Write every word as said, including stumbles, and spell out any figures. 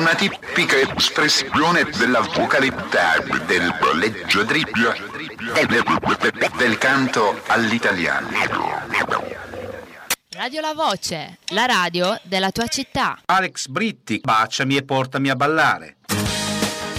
una tipica espressione della vocalità, del leggiadribbio e del, del canto all'italiano. Radio La Voce, la radio della tua città. Alex Britti, baciami e portami a ballare.